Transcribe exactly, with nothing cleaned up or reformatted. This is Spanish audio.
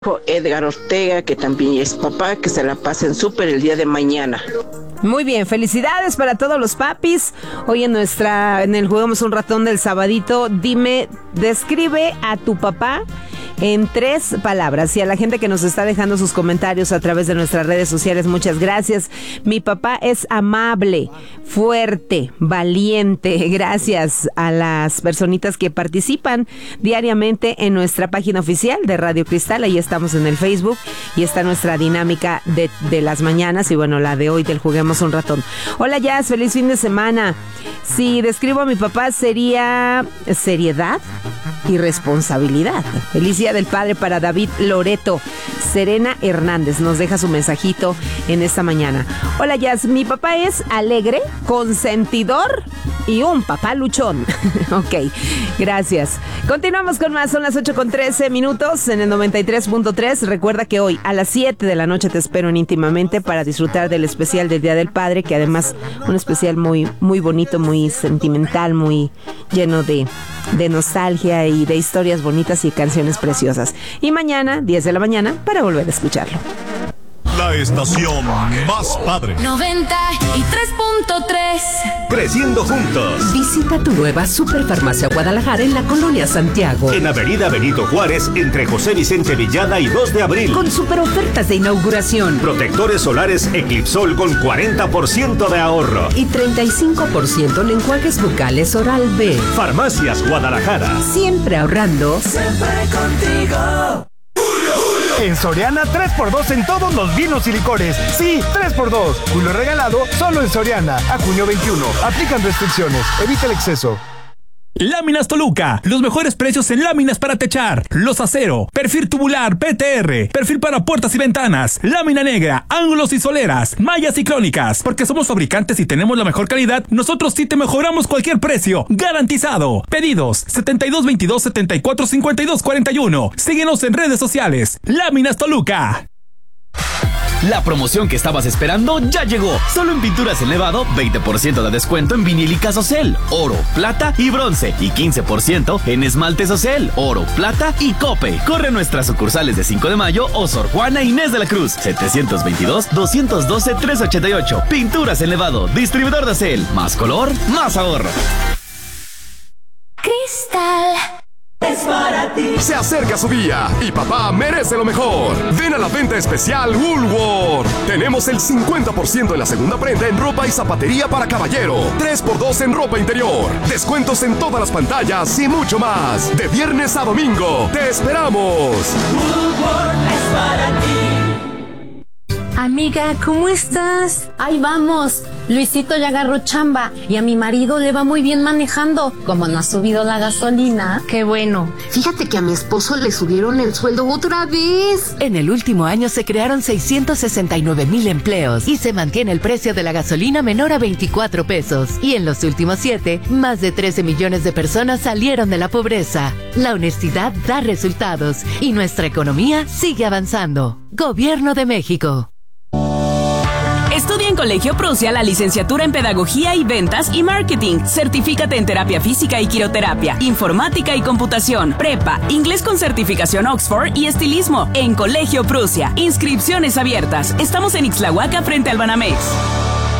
Edgar Ortega, que también es papá, que se la pasen súper el día de mañana. Muy bien, felicidades para todos los papis. Hoy en nuestra, en el Juguemos un Ratón del sabadito, dime, describe a tu papá en tres palabras. Y a la gente que nos está dejando sus comentarios a través de nuestras redes sociales, muchas gracias. Mi papá es amable, fuerte, valiente. Gracias a las personitas que participan diariamente en nuestra página oficial de Radio Cristal. Ahí estamos en el Facebook y está nuestra dinámica de, de las mañanas y bueno, la de hoy del Juguemos un Ratón. Hola Jazz, feliz fin de semana. Si describo a mi papá sería seriedad y responsabilidad. Feliz Día del Padre para David Loreto. Serena Hernández nos deja su mensajito en esta mañana. Hola Jazz, mi papá es alegre, consentidor y un papá luchón. Ok, gracias. Continuamos con más, son las ocho con trece minutos en el noventa y tres punto tres. Recuerda que hoy a las siete de la noche te espero en Íntimamente para disfrutar del especial del Día del Padre, que además un especial muy, muy bonito, muy sentimental, muy lleno de, de nostalgia y de historias bonitas y canciones preciosas. Y mañana, diez de la mañana, para volver a escucharlo. La estación más padre. noventa y tres punto tres. Creciendo juntos. Visita tu nueva Superfarmacia Guadalajara en la Colonia Santiago. En Avenida Benito Juárez, entre José Vicente Villada y dos de abril. Con super ofertas de inauguración. Protectores solares Eclipsol con cuarenta por ciento de ahorro. Y treinta y cinco por ciento en enjuagues bucales Oral B. Farmacias Guadalajara. Siempre ahorrando. Siempre contigo. En Soriana, tres por dos en todos los vinos y licores. Sí, tres por dos. Julio regalado solo en Soriana. A junio veintiuno. Aplican restricciones. Evita el exceso. Láminas Toluca, los mejores precios en láminas para techar, los acero, perfil tubular P T R, perfil para puertas y ventanas, lámina negra, ángulos y soleras, mallas y crónicas, porque somos fabricantes y tenemos la mejor calidad, nosotros sí te mejoramos cualquier precio, garantizado. Pedidos setenta y dos veintidós setenta y cuatro cincuenta y dos cuarenta y uno. Síguenos en redes sociales. Láminas Toluca. La promoción que estabas esperando ya llegó. Solo en Pinturas Elevado, veinte por ciento de descuento en vinílicas Ocel, oro, plata y bronce. Y quince por ciento en esmaltes Ocel, oro, plata y cope. Corre a nuestras sucursales de cinco de mayo o Sor Juana Inés de la Cruz. setecientos veintidós, doscientos doce, trescientos ochenta y ocho. Pinturas Elevado, distribuidor de Ocel. Más color, más ahorro. Cristal es para ti. Se acerca su día y papá merece lo mejor. Ven a la venta especial Woolworth. Tenemos el cincuenta por ciento en la segunda prenda en ropa y zapatería para caballero. tres por dos en ropa interior. Descuentos en todas las pantallas y mucho más. De viernes a domingo. ¡Te esperamos! Woolworth es para ti. Amiga, ¿cómo estás? Ahí vamos. Luisito ya agarró chamba y a mi marido le va muy bien manejando. Como no ha subido la gasolina. Qué bueno. Fíjate que a mi esposo le subieron el sueldo otra vez. En el último año se crearon seiscientos sesenta y nueve mil empleos y se mantiene el precio de la gasolina menor a veinticuatro pesos. Y en los últimos siete, más de trece millones de personas salieron de la pobreza. La honestidad da resultados y nuestra economía sigue avanzando. Gobierno de México. Estudia en Colegio Prusia la licenciatura en Pedagogía y Ventas y Marketing. Certifícate en Terapia Física y Quiroterapia, Informática y Computación, Prepa, Inglés con certificación Oxford y Estilismo en Colegio Prusia. Inscripciones abiertas. Estamos en Ixtlahuaca frente al Banamex.